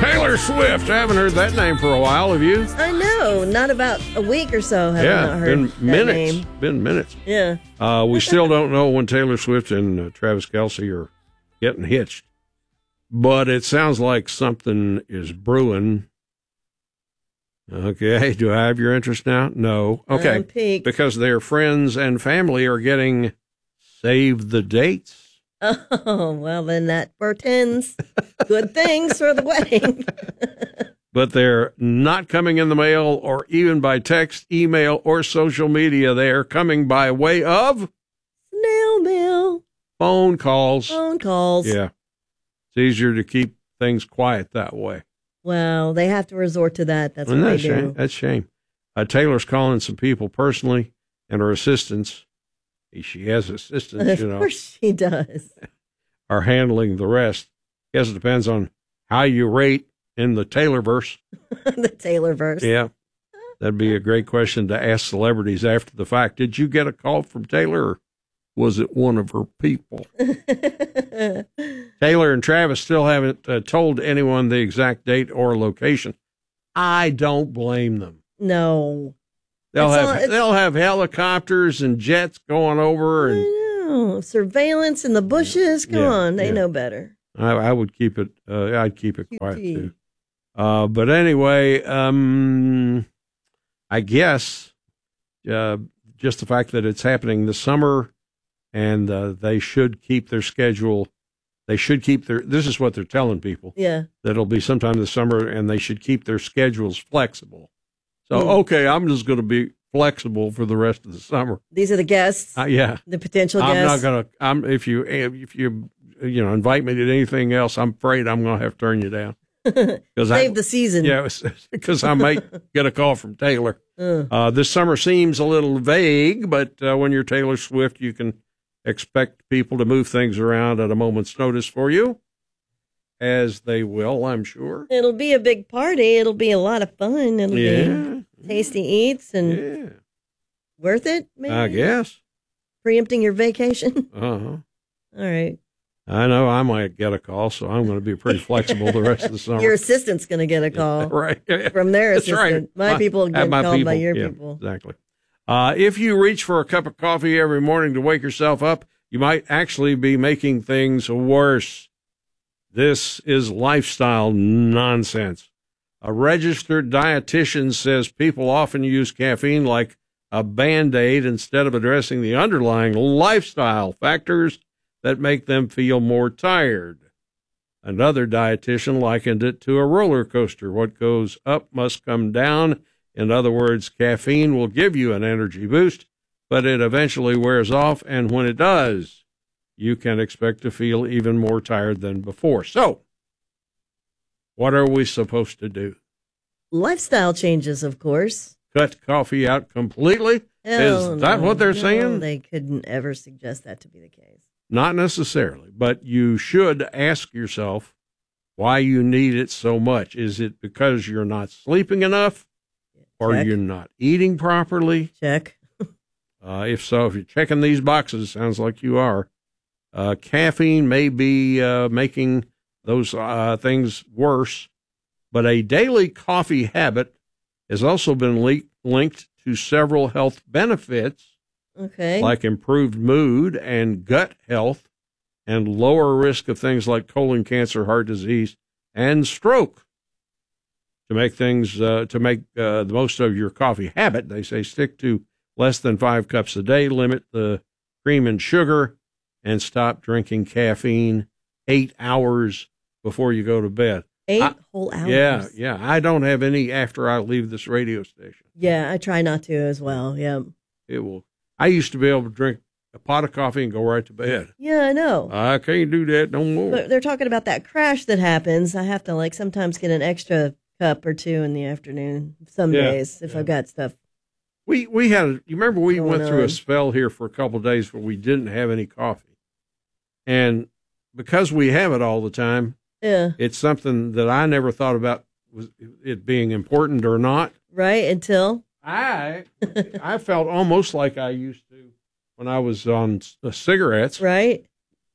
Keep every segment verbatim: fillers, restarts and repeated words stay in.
Taylor Swift. I haven't heard that name for a while. Have you? I know. Not about a week or so have yeah, I not heard been that minutes. name. Been minutes. Yeah. Uh, we still don't know when Taylor Swift and uh, Travis Kelce are getting hitched. But it sounds like something is brewing. Okay. Do I have your interest now? No. Okay. Because their friends and family are getting save the dates. Oh, well, then that portends good things for the wedding. But they're not coming in the mail or even by text, email, or social media. They are coming by way of snail mail, phone calls. Phone calls. Yeah. It's easier to keep things quiet that way. Well, they have to resort to that. That's what Isn't they that do. shame? That's shame. Uh, Taylor's calling some people personally and her assistants. She has assistants, of you know. Of course she does. Are handling the rest. I guess it depends on how you rate in the Taylorverse. The Taylorverse. Yeah. That'd be a great question to ask celebrities after the fact. Did you get a call from Taylor, or was it one of her people? Taylor and Travis still haven't uh, told anyone the exact date or location. I don't blame them. No. They'll it's have all, they'll have helicopters and jets going over, and I know. Surveillance in the bushes. Come yeah, on, they yeah. know better. I, I would keep it. Uh, I'd keep it quiet too. Uh, but anyway, um, I guess uh, just the fact that it's happening this summer, and uh, they should keep their schedule. They should keep their. This is what they're telling people. Yeah, that it'll be sometime this summer, and they should keep their schedules flexible. So, mm. okay, I'm just going to be flexible for the rest of the summer. These are the guests. Uh, yeah, the potential I'm guests. not going to. I'm if you if you you know invite me to anything else, I'm afraid I'm going to have to turn you down. Save I, the season. Yeah, because I might get a call from Taylor. Uh. Uh, this summer seems a little vague, but uh, when you're Taylor Swift, you can expect people to move things around at a moment's notice for you, as they will, I'm sure. It'll be a big party. It'll be a lot of fun. It'll yeah. be tasty eats and yeah. worth it, maybe? I guess. Preempting your vacation? Uh-huh. All right. I know I might get a call, so I'm going to be pretty flexible the rest of the summer. Your assistant's going to get a call. Right. From their That's assistant. right. My, my people get my called people. by your yeah, people. Exactly. Uh, if you reach for a cup of coffee every morning to wake yourself up, you might actually be making things worse. This is lifestyle nonsense. A registered dietitian says people often use caffeine like a Band-Aid instead of addressing the underlying lifestyle factors that make them feel more tired. Another dietitian likened it to a roller coaster. What goes up must come down. In other words, caffeine will give you an energy boost, but it eventually wears off, and when it does, you can expect to feel even more tired than before. So, what are we supposed to do? Lifestyle changes, of course. Cut coffee out completely? Hell Is that no, what they're no, saying? They couldn't ever suggest that to be the case. Not necessarily, but you should ask yourself why you need it so much. Is it because you're not sleeping enough? Or Check. you're not eating properly? Check. uh, if so, if you're checking these boxes, sounds like you are. Uh, caffeine may be uh, making those uh, things worse, but a daily coffee habit has also been le- linked to several health benefits, okay, like improved mood and gut health, and lower risk of things like colon cancer, heart disease, and stroke. To make things, uh, to make uh, the most of your coffee habit, they say stick to less than five cups a day, limit the cream and sugar, and stop drinking caffeine eight hours before you go to bed. Eight I, whole hours? Yeah, yeah. I don't have any after I leave this radio station. Yeah, I try not to as well, yeah. It will. I used to be able to drink a pot of coffee and go right to bed. Yeah, I know. I can't do that no more. But they're talking about that crash that happens. I have to, like, sometimes get an extra cup or two in the afternoon some yeah, days if yeah. I've got stuff. We we had, you remember we Going went through on. a spell here for a couple of days where we didn't have any coffee. And because we have it all the time, Yeah. it's something that I never thought about was it being important or not. Right, until? I I felt almost like I used to when I was on uh, cigarettes. Right.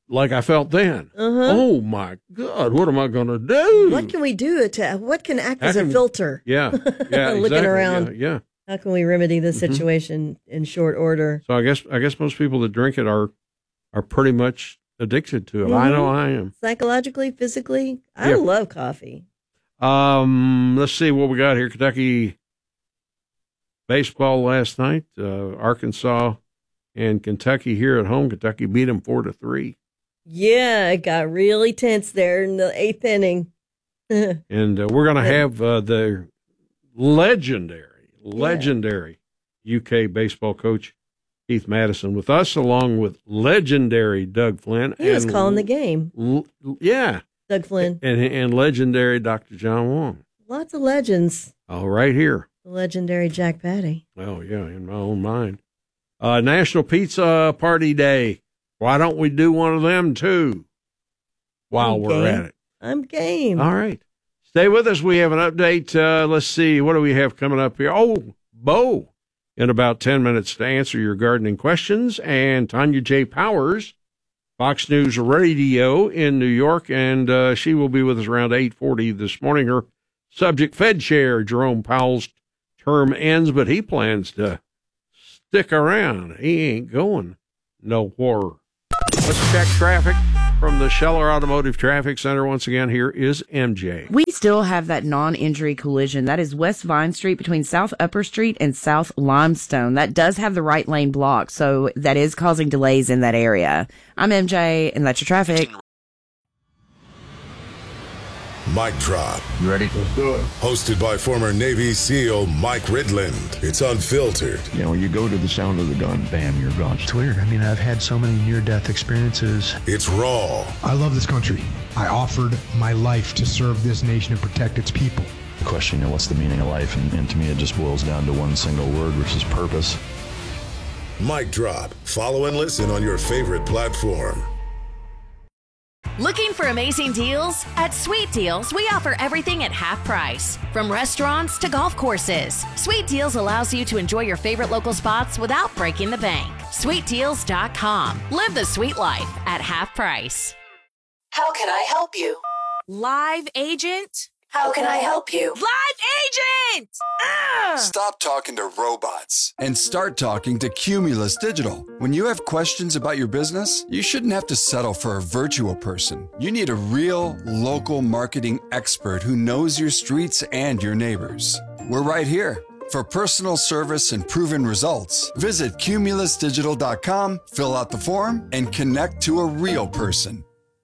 like I felt then. Uh-huh. Oh my God, what am I going to do? What can we do to, what can act How as a can- filter? Yeah, yeah, Looking exactly. around. Yeah, yeah. How can we remedy the Mm-hmm. situation in short order? So I guess I guess most people that drink it are are pretty much addicted to it. I know I am. Psychologically, physically, I Yeah. love coffee. Um, let's see what we got here. Kentucky baseball last night. Uh, Arkansas and Kentucky here at home. Kentucky beat them four to three. Yeah, it got really tense there in the eighth inning. And uh, we're going to have uh, the legendary, legendary U K baseball coach Keith Madison with us, along with legendary Doug Flynn. He was and calling the game, l- yeah, Doug Flynn. and and legendary Doctor John Wong. Lots of legends. All right here. The legendary Jack Patty. Oh yeah, in my own mind. Uh, National Pizza Party Day. Why don't we do one of them too? While I'm we're game. at it. I'm game. All right. Stay with us. We have an update. Uh, let's see. What do we have coming up here? Oh, Bo, in about ten minutes to answer your gardening questions. And Tanya J. Powers, Fox News Radio in New York. And uh, she will be with us around eight forty this morning. Her subject, Fed Chair Jerome Powell's term ends, but he plans to stick around. He ain't going nowhere. Let's check traffic from the Scheller Automotive Traffic Center. Once again, here is M J. We still have that non-injury collision. That is West Vine Street between South Upper Street and South Limestone. That does have the right lane blocked, so that is causing delays in that area. I'm M J, and that's your traffic. Mic Drop. You ready? Let's do it. Hosted by former Navy SEAL Mike Ridland. It's unfiltered. You know, you go to the sound of the gun, bam, you're gone. It's weird. I mean, I've had so many near-death experiences. It's raw. I love this country. I offered my life to serve this nation and protect its people. The question, you know, what's the meaning of life? And, and to me, it just boils down to one single word, which is purpose. Mic Drop. Follow and listen on your favorite platform. Looking for amazing deals? At Sweet Deals, we offer everything at half price. From restaurants to golf courses, Sweet Deals allows you to enjoy your favorite local spots without breaking the bank. sweet deals dot com. Live the sweet life at half price. How can I help you? Live agent? How can I help you? Live agent! Ah! Stop talking to robots and start talking to Cumulus Digital. When you have questions about your business, you shouldn't have to settle for a virtual person. You need a real, local marketing expert who knows your streets and your neighbors. We're right here. For personal service and proven results, visit cumulus digital dot com, fill out the form, and connect to a real person.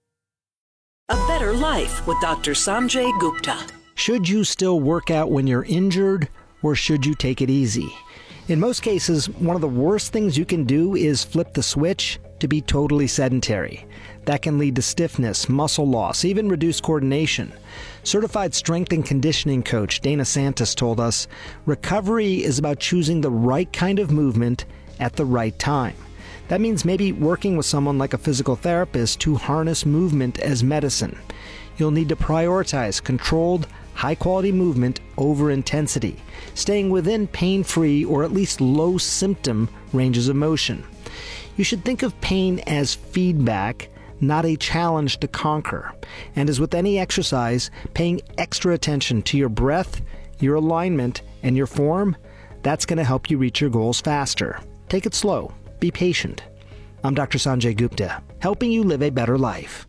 A better life with Doctor Sanjay Gupta. Should you still work out when you're injured, or should you take it easy? In most cases, one of the worst things you can do is flip the switch to be totally sedentary. That can lead to stiffness, muscle loss, even reduced coordination. Certified strength and conditioning coach Dana Santos told us, recovery is about choosing the right kind of movement at the right time. That means maybe working with someone like a physical therapist to harness movement as medicine. You'll need to prioritize controlled, high-quality movement over intensity, staying within pain-free or at least low-symptom ranges of motion. You should think of pain as feedback, not a challenge to conquer. And as with any exercise, paying extra attention to your breath, your alignment, and your form, that's going to help you reach your goals faster. Take it slow. Be patient. I'm Doctor Sanjay Gupta, helping you live a better life.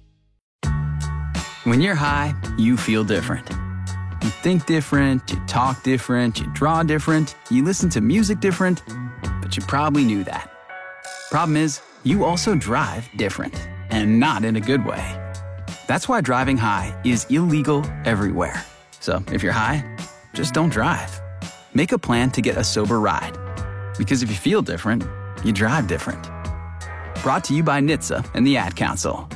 When you're high, you feel different. You think different, you talk different, you draw different, you listen to music different, but you probably knew that. Problem is, you also drive different, and not in a good way. That's why driving high is illegal everywhere. So if you're high, just don't drive. Make a plan to get a sober ride. Because if you feel different, you drive different. Brought to you by N H T S A and the Ad Council.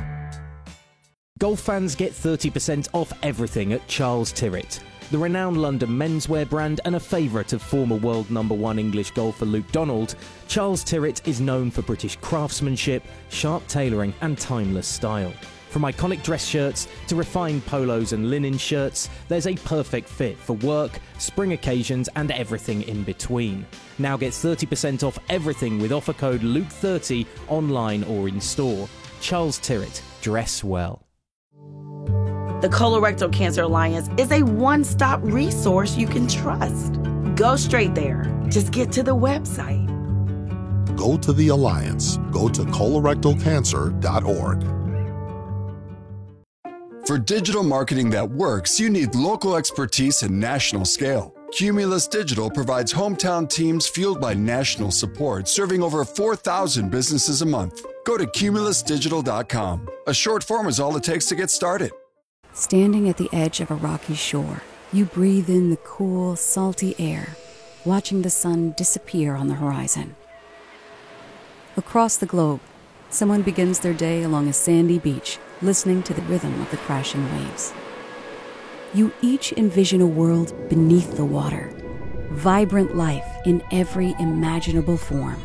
Golf fans get thirty percent off everything at Charles Tyrwhitt. The renowned London menswear brand and a favourite of former world number one English golfer Luke Donald, Charles Tyrwhitt is known for British craftsmanship, sharp tailoring and timeless style. From iconic dress shirts to refined polos and linen shirts, there's a perfect fit for work, spring occasions and everything in between. Now get thirty percent off everything with offer code Luke thirty online or in store. Charles Tyrwhitt. Dress well. The Colorectal Cancer Alliance is a one-stop resource you can trust. Go straight there. Just get to the website. Go to the Alliance. Go to colorectal cancer dot org. For digital marketing that works, you need local expertise and national scale. Cumulus Digital provides hometown teams fueled by national support, serving over four thousand businesses a month. Go to cumulus digital dot com. A short form is all it takes to get started. Standing at the edge of a rocky shore, you breathe in the cool, salty air, watching the sun disappear on the horizon. Across the globe, someone begins their day along a sandy beach, listening to the rhythm of the crashing waves. You each envision a world beneath the water, vibrant life in every imaginable form.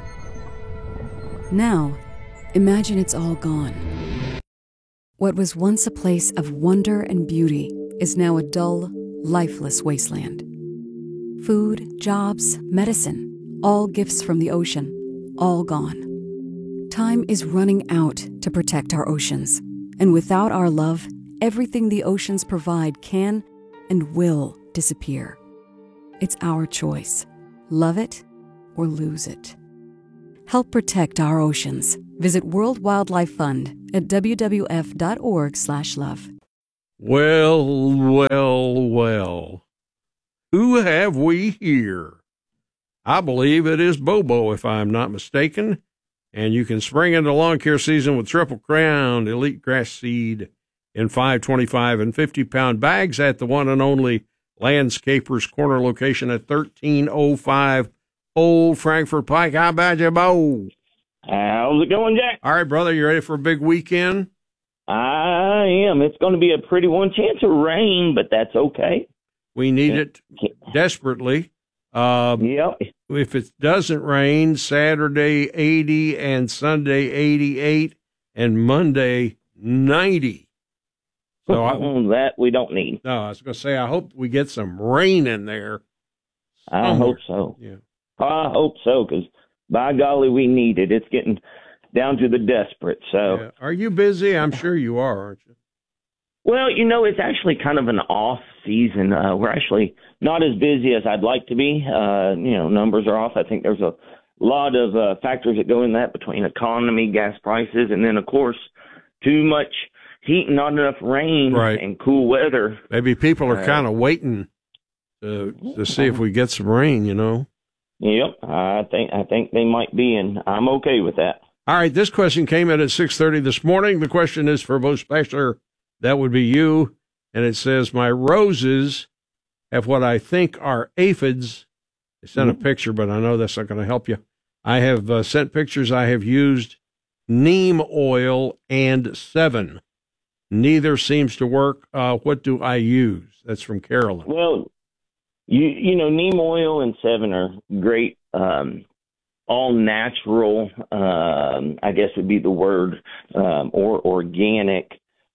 Now, imagine it's all gone. What was once a place of wonder and beauty is now a dull, lifeless wasteland. Food, jobs, medicine, all gifts from the ocean, all gone. Time is running out to protect our oceans, and without our love, everything the oceans provide can and will disappear. It's our choice. Love it or lose it. Help protect our oceans. Visit World Wildlife Fund at w w f dot org slash love. Well, well, well. Who have we here? I believe it is Bobo, if I'm not mistaken. And you can spring into lawn care season with Triple Crown Elite Grass Seed in five twenty-five and fifty pound bags at the one and only Landscapers Corner location at thirteen oh five Old Frankfort Pike. How about you, Bo? How's it going, Jack? All right, brother, you ready for a big weekend? I am. It's going to be a pretty one. Chance of rain, but that's okay. We need it desperately. Um, yep. If it doesn't rain, Saturday eighty and Sunday eighty-eight and Monday ninety. So I, that we don't need. No, I was going to say, I hope we get some rain in there. I somewhere. hope so. Yeah. I hope so, because by golly, we need it. It's getting down to the desperate. So, yeah. Are you busy? I'm sure you are, aren't you? Well, you know, it's actually kind of an off season. Uh, we're actually not as busy as I'd like to be. Uh, you know, numbers are off. I think there's a lot of uh, factors that go in that, between economy, gas prices, and then, of course, too much heat and not enough rain right. and cool weather. Maybe people are uh, kind of waiting to to see if we get some rain, you know? Yep, I think I think they might be, and I'm okay with that. All right, this question came in at six thirty this morning. The question is for Bo Spechler. That would be you. And it says, my roses have what I think are aphids. I sent mm-hmm. a picture, but I know that's not going to help you. I have uh, sent pictures. I have used neem oil and Sevin. Neither seems to work. Uh, what do I use? That's from Carolyn. Well, you you know, neem oil and Sevin are great, um, all natural, um, I guess would be the word, um, or organic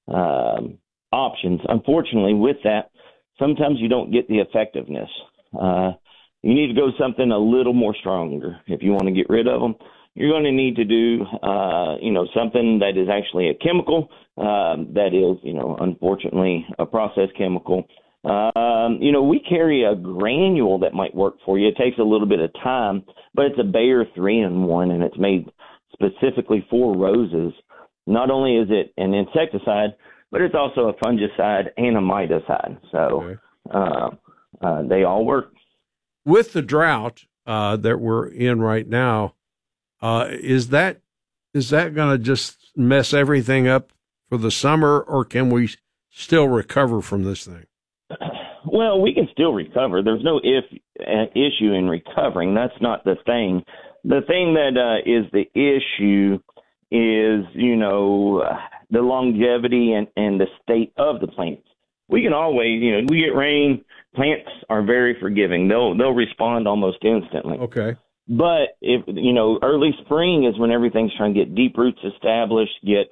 um, options. Unfortunately, with that, sometimes you don't get the effectiveness. Uh, you need to go something a little more stronger if you want to get rid of them. You're going to need to do, uh, you know, something that is actually a chemical, um, that is, you know, unfortunately a processed chemical. Um, you know, we carry a granule that might work for you. It takes a little bit of time, but it's a Bayer three in one, and it's made specifically for roses. Not only is it an insecticide, but it's also a fungicide and a miticide. So okay. uh, uh, they all work. With the drought uh, that we're in right now, uh, is that is that going to just mess everything up for the summer, or can we still recover from this thing? Well, we can still recover. There's no if uh, issue in recovering. That's not the thing. The thing that uh, is the issue is, you know, uh, the longevity and, and the state of the plants. We can always, you know, we get rain, plants are very forgiving. They'll they'll respond almost instantly. Okay. But if, you know, early spring is when everything's trying to get deep roots established, get,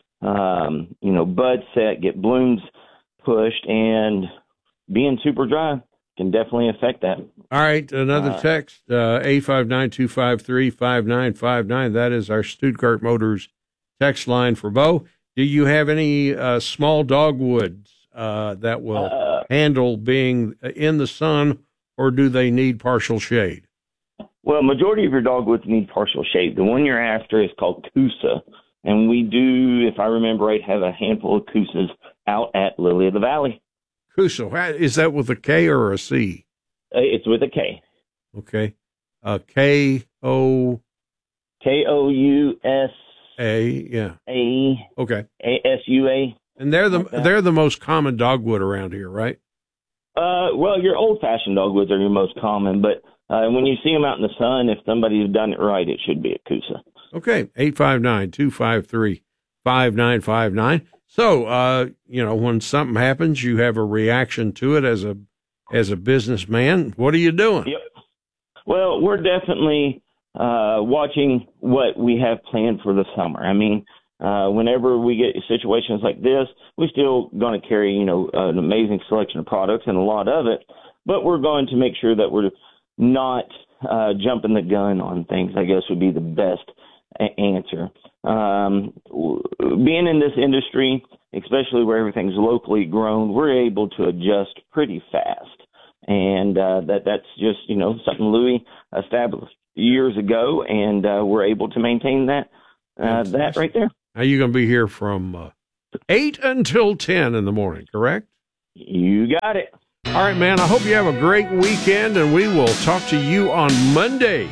um, you know, bud set, get blooms pushed, and being super dry can definitely affect that. All right, another uh, text, uh, eight five nine, two five three, five nine five nine. That is our Stuttgart Motors text line for Bo. Do you have any uh, small dogwoods uh, that will uh, handle being in the sun, or do they need partial shade? Well, majority of your dogwoods need partial shade. The one you're after is called Coosa, and we do, if I remember right, have a handful of Coosas out at Lily of the Valley. Coosa, is that with a K or a C? Uh, it's with a K. Okay. Uh, K O K O U S A, yeah. A. Okay. A S U A. And they're the like they're the most common dogwood around here, right? Uh, well, your old-fashioned dogwoods are your most common, but uh, when you see them out in the sun, if somebody's done it right, it should be a Coosa. Okay, eight five nine, two five three, five nine five nine. So, uh, you know, when something happens, you have a reaction to it as a as a businessman. What are you doing? Yep. Well, we're definitely uh, watching what we have planned for the summer. I mean, uh, whenever we get situations like this, we're still going to carry, you know, an amazing selection of products and a lot of it, but we're going to make sure that we're not uh, jumping the gun on things, I guess would be the best a- answer. Um, being in this industry, especially where everything's locally grown, we're able to adjust pretty fast. And uh, that that's just, you know, something Louis established years ago, and uh, we're able to maintain that uh, that right there. Now, you're going to be here from uh, eight until ten in the morning, correct? You got it. All right, man, I hope you have a great weekend, and we will talk to you on Monday.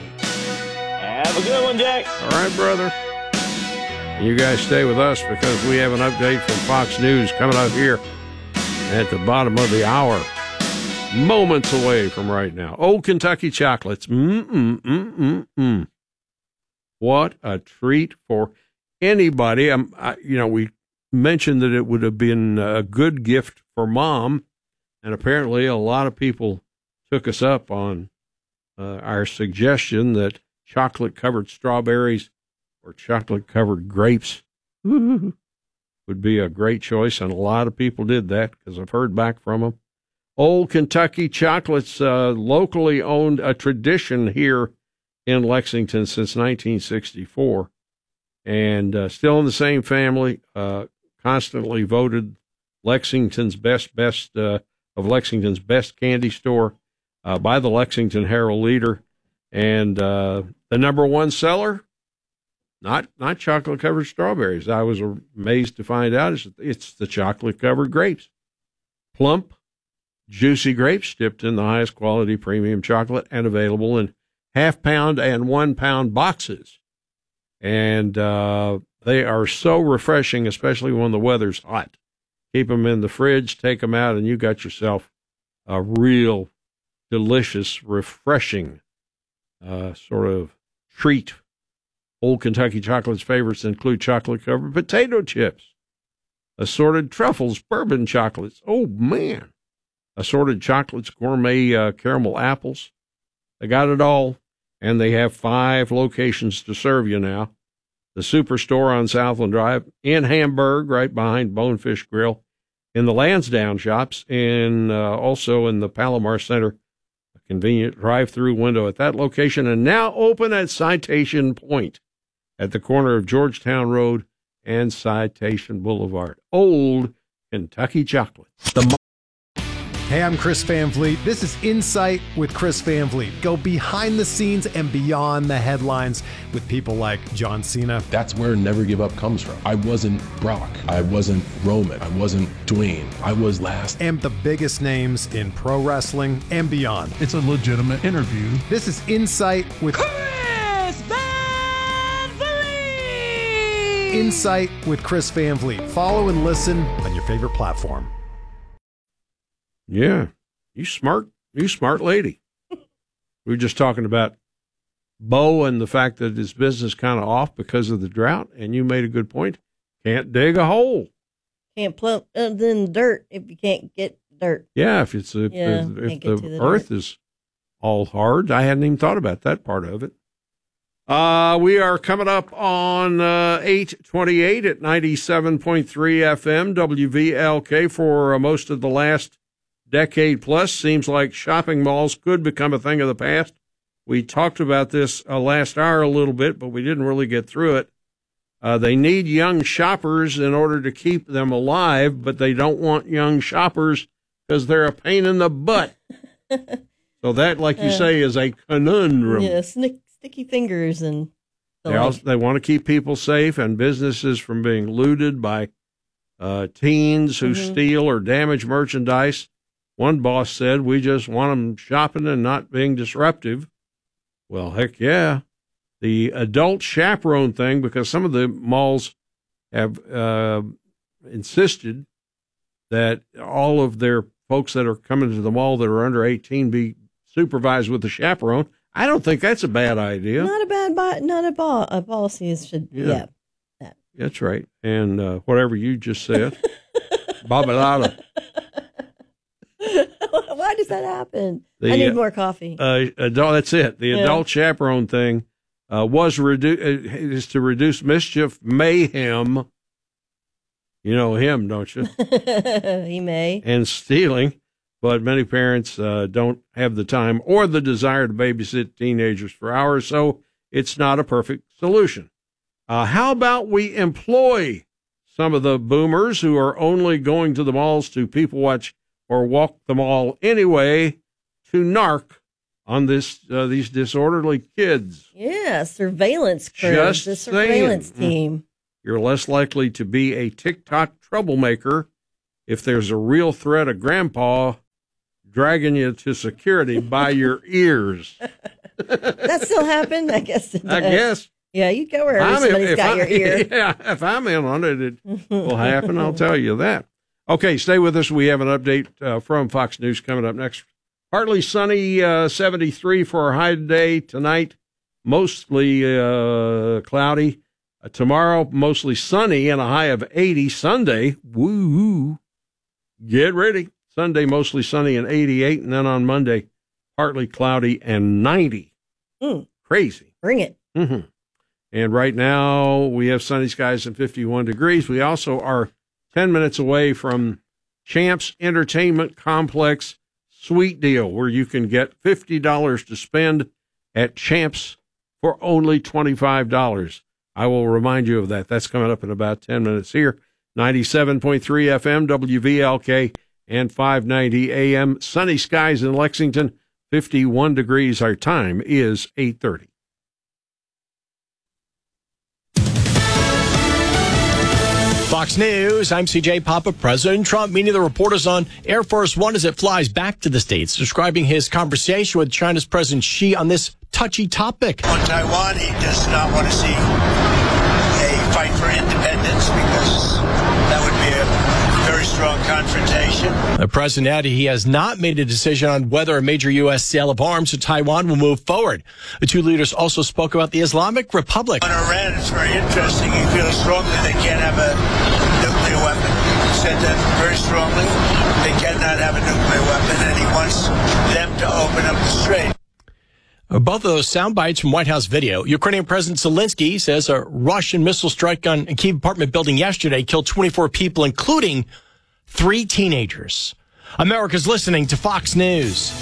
Have a good one, Jack. All right, brother. You guys stay with us because we have an update from Fox News coming up here at the bottom of the hour. Moments away from right now. Old Kentucky Chocolates. Mm-mm-mm-mm-mm. What a treat for anybody. Um, I, you know, we mentioned that it would have been a good gift for Mom, and apparently a lot of people took us up on uh, our suggestion that chocolate-covered strawberries or chocolate-covered grapes would be a great choice, and a lot of people did that because I've heard back from them. Old Kentucky Chocolates, uh, locally owned, a tradition here in Lexington since nineteen sixty-four, and uh, still in the same family, uh, constantly voted Lexington's best, best uh, of Lexington's best candy store uh, by the Lexington Herald Leader, and uh, the number one seller, not not chocolate-covered strawberries. I was amazed to find out it's, it's the chocolate-covered grapes. Plump, juicy grapes dipped in the highest quality premium chocolate and available in half-pound and one-pound boxes. And uh, they are so refreshing, especially when the weather's hot. Keep them in the fridge, take them out, and you got yourself a real delicious, refreshing uh, sort of treat. Old Kentucky Chocolate's favorites include chocolate-covered potato chips, assorted truffles, bourbon chocolates. Oh, man. Assorted chocolates, gourmet uh, caramel apples. They got it all, and they have five locations to serve you now. The Superstore on Southland Drive, in Hamburg, right behind Bonefish Grill, in the Lansdowne shops, and uh, also in the Palomar Center, a convenient drive-through window at that location, and now open at Citation Point at the corner of Georgetown Road and Citation Boulevard. Old Kentucky Chocolate. The Hey, I'm Chris Van Vliet. This is Insight with Chris Van Vliet. Go behind the scenes and beyond the headlines with people like John Cena. That's where Never Give Up comes from. I wasn't Brock. I wasn't Roman. I wasn't Dwayne. I was last. And the biggest names in pro wrestling and beyond. It's a legitimate interview. This is Insight with Chris Van Vliet! Insight with Chris Van Vliet. Follow and listen on your favorite platform. Yeah, you smart, you smart lady. We were just talking about Bo and the fact that his business kind of off because of the drought, and you made a good point. Can't dig a hole. Can't plump uh, in dirt if you can't get dirt. Yeah, if it's a, yeah, if, if the, the earth dirt. is all hard, I hadn't even thought about that part of it. Uh, we are coming up on uh, eight twenty-eight at ninety-seven point three F M W V L K for uh, most of the last decade plus. Seems like shopping malls could become a thing of the past. We talked about this uh, last hour a little bit, but we didn't really get through it. Uh, they need young shoppers in order to keep them alive, but they don't want young shoppers because they're a pain in the butt. So that, like you uh, say, is a conundrum. Yeah, snick, sticky fingers and the they like. also, they want to keep people safe and businesses from being looted by uh, teens who mm-hmm. steal or damage merchandise. One boss said, "We just want them shopping and not being disruptive." Well, heck yeah. The adult chaperone thing, because some of the malls have uh, insisted that all of their folks that are coming to the mall that are under eighteen be supervised with a chaperone. I don't think that's a bad idea. Not a bad, not a, ball, a policy should, yeah. yeah that. That's right. And uh, whatever you just said, Babalada. Why does that happen? The, I need more coffee. Uh, adult, that's it. The yeah. adult chaperone thing uh, was redu- uh, is to reduce mischief, mayhem. You know him, don't you? He may. And stealing, but many parents uh, don't have the time or the desire to babysit teenagers for hours, so it's not a perfect solution. Uh, how about we employ some of the boomers who are only going to the malls to people watch or walk the mall anyway to narc on this uh, these disorderly kids? Yeah, surveillance crew, Just the surveillance saying. team. You're less likely to be a TikTok troublemaker if there's a real threat of grandpa dragging you to security by your ears. That still happened? I guess it does. I guess. Yeah, you go wherever I'm somebody's in, got I, your ear. Yeah, if I'm in on it, it will happen. I'll tell you that. Okay, stay with us. We have an update uh, from Fox News coming up next. Partly sunny, uh, seventy-three for our high today. Tonight, mostly uh, cloudy. Uh, tomorrow, mostly sunny and a high of eighty. Sunday, woo, get ready. Sunday, mostly sunny and eighty-eight. And then on Monday, partly cloudy and ninety. Mm. Crazy. Bring it. Mm-hmm. And right now, we have sunny skies and fifty-one degrees. We also are ten minutes away from Champs Entertainment Complex Sweet Deal, where you can get fifty dollars to spend at Champs for only twenty-five dollars. I will remind you of that. That's coming up in about ten minutes here. ninety-seven point three F M, W V L K, and five ninety A M. Sunny skies in Lexington, fifty-one degrees. Our time is eight thirty. Fox News, I'm C J Papa. President Trump meeting the reporters on Air Force One as it flies back to the States, describing his conversation with China's President Xi on this touchy topic. On Taiwan, he does not want to see a fight for independence because that would be a very strong confrontation. The president added he has not made a decision on whether a major U S sale of arms to Taiwan will move forward. The two leaders also spoke about the Islamic Republic. On Iran, it's very interesting. He feels strongly they can't have a nuclear weapon. He said that very strongly. They cannot have a nuclear weapon, and he wants them to open up the strait. Both of those sound bites from White House video. Ukrainian President Zelensky says a Russian missile strike on a Kyiv apartment building yesterday killed twenty-four people, including three teenagers. America's listening to Fox News.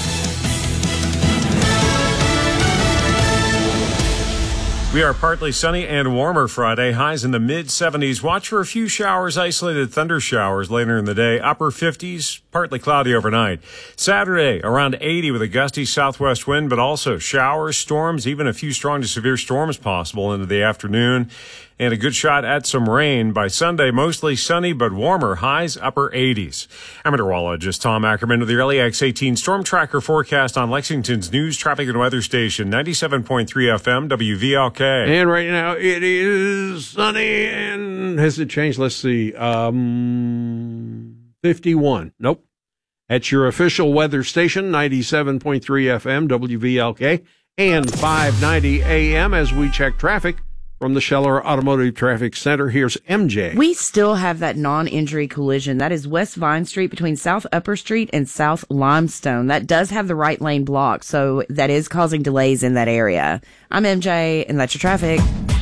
We are partly sunny and warmer Friday. Highs in the mid seventies. Watch for a few showers, isolated thunder showers later in the day. Upper fifties, partly cloudy overnight. Saturday, around eighty with a gusty southwest wind, but also showers, storms, even a few strong to severe storms possible into the afternoon. And a good shot at some rain. By Sunday, mostly sunny but warmer. Highs upper eighties. I'm meteorologist Tom Ackerman with the early X eighteen Storm Tracker forecast on Lexington's news, traffic, and weather station, ninety-seven point three F M, W V L K. And right now it is sunny and has it changed? Let's see. Um, fifty-one. Nope. At your official weather station, ninety-seven point three F M, W V L K, and five ninety A M as we check traffic. From the Scheller Automotive Traffic Center, here's M J. We still have that non-injury collision. That is West Vine Street between South Upper Street and South Limestone. That does have the right lane blocked, so that is causing delays in that area. I'm M J, and that's your traffic.